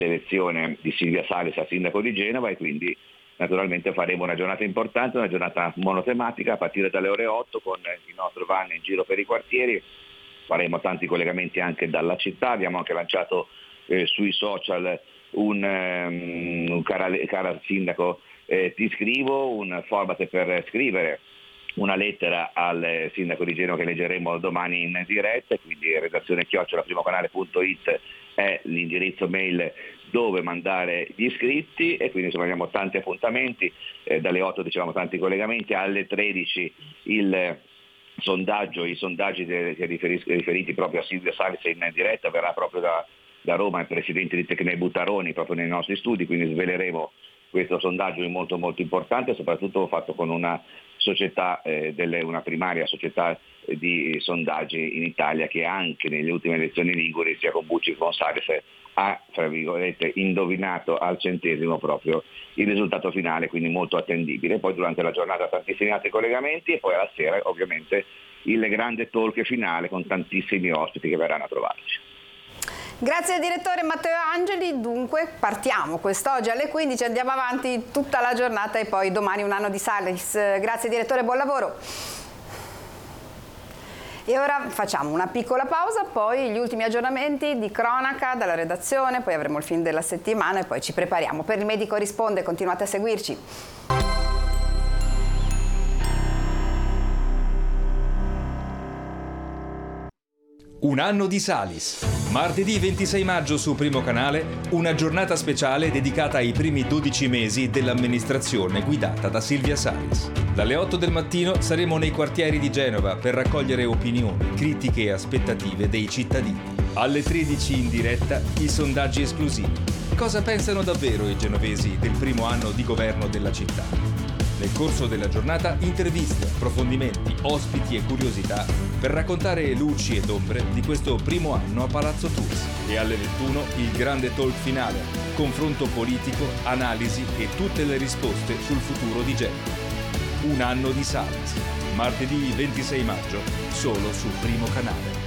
l'elezione di Silvia Salis a sindaco di Genova e quindi naturalmente faremo una giornata importante, una giornata monotematica a partire dalle ore 8 con il nostro van in giro per i quartieri. Faremo tanti collegamenti anche dalla città, abbiamo anche lanciato sui social un cara sindaco ti scrivo, un format per scrivere una lettera al sindaco di Genova che leggeremo domani in diretta, quindi redazione@primocanale.it è l'indirizzo mail dove mandare gli iscritti e quindi insomma abbiamo tanti appuntamenti, dalle 8 dicevamo tanti collegamenti, alle 13 i sondaggi riferiti proprio a Silvia Salis in diretta, verrà proprio da Roma il presidente di Tecne Buttaroni proprio nei nostri studi, quindi sveleremo questo sondaggio molto molto importante, soprattutto fatto con una società, una primaria società di sondaggi in Italia che anche nelle ultime elezioni liguri, sia con Bucci che con Salis, ha tra virgolette indovinato al centesimo proprio il risultato finale, quindi molto attendibile. Poi durante la giornata tantissimi altri collegamenti e poi alla sera ovviamente il grande talk finale con tantissimi ospiti che verranno a trovarci. Grazie al direttore Matteo Angeli, dunque partiamo quest'oggi alle 15, andiamo avanti tutta la giornata e poi domani un anno di Salis. Grazie direttore, buon lavoro. E ora facciamo una piccola pausa, poi gli ultimi aggiornamenti di cronaca dalla redazione, poi avremo il film della settimana e poi ci prepariamo per Il Medico Risponde, continuate a seguirci. Un anno di Salis. Martedì 26 maggio su Primo Canale, una giornata speciale dedicata ai primi 12 mesi dell'amministrazione guidata da Silvia Salis. Dalle 8 del mattino saremo nei quartieri di Genova per raccogliere opinioni, critiche e aspettative dei cittadini. Alle 13 in diretta i sondaggi esclusivi. Cosa pensano davvero i genovesi del primo anno di governo della città? Nel corso della giornata interviste, approfondimenti, ospiti e curiosità per raccontare luci ed ombre di questo primo anno a Palazzo Tursi. E alle 21 il grande talk finale, confronto politico, analisi e tutte le risposte sul futuro di Genova. Un anno di Salis. Martedì 26 maggio, solo su Primo Canale.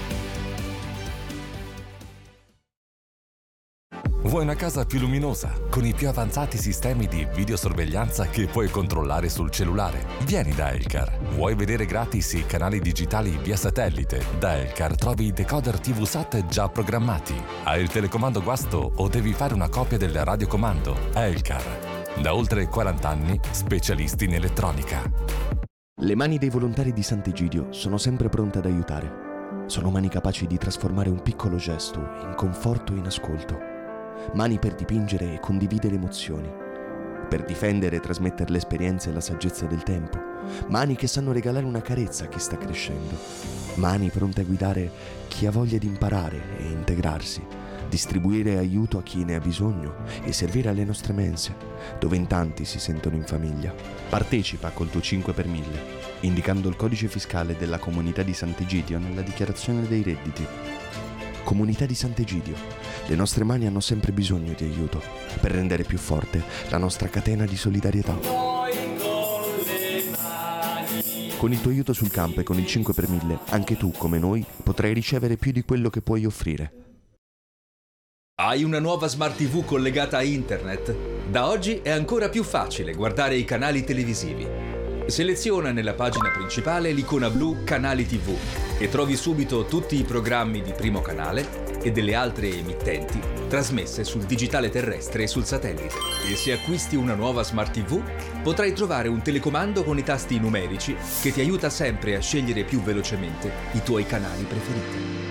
Vuoi una casa più luminosa, con i più avanzati sistemi di videosorveglianza che puoi controllare sul cellulare? Vieni da Elcar. Vuoi vedere gratis i canali digitali via satellite? Da Elcar trovi i decoder TV SAT già programmati. Hai il telecomando guasto o devi fare una copia del radiocomando? Elcar. Da oltre 40 anni, specialisti in elettronica. Le mani dei volontari di Sant'Egidio sono sempre pronte ad aiutare. Sono mani capaci di trasformare un piccolo gesto in conforto e in ascolto. Mani per dipingere e condividere emozioni, per difendere e trasmettere l'esperienza e la saggezza del tempo. Mani che sanno regalare una carezza a chi sta crescendo. Mani pronte a guidare chi ha voglia di imparare e integrarsi, distribuire aiuto a chi ne ha bisogno e servire alle nostre mense, dove in tanti si sentono in famiglia. Partecipa col tuo 5 per 1000, indicando il codice fiscale della comunità di Sant'Egidio nella dichiarazione dei redditi. Comunità di Sant'Egidio, le nostre mani hanno sempre bisogno di aiuto per rendere più forte la nostra catena di solidarietà. Con il tuo aiuto sul campo e con il 5 per 1000, anche tu, come noi, potrai ricevere più di quello che puoi offrire. Hai una nuova Smart TV collegata a internet? Da oggi è ancora più facile guardare i canali televisivi. Seleziona nella pagina principale l'icona blu Canali TV e trovi subito tutti i programmi di Primo Canale e delle altre emittenti trasmesse sul digitale terrestre e sul satellite. E se acquisti una nuova Smart TV, potrai trovare un telecomando con i tasti numerici che ti aiuta sempre a scegliere più velocemente i tuoi canali preferiti.